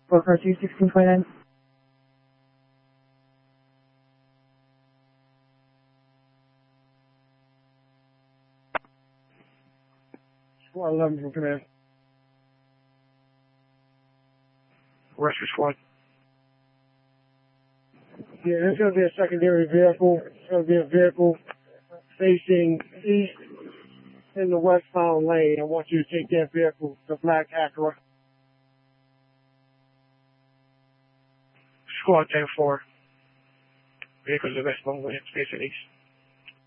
442 1629. Squad 11 from command. Rescue squad. Yeah, there's going to be a secondary vehicle. It's going to be a vehicle facing east in the westbound lane. I want you to take that vehicle, the black Acura. Squad 10-4. Vehicles of westbound lane facing east.